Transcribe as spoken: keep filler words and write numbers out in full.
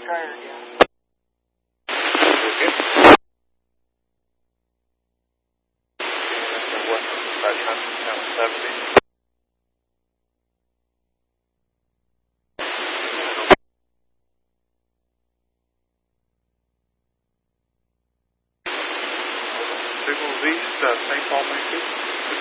Try her again. Okay. What? About seventy. Signals east, uh, Saint Paul, Mississippi.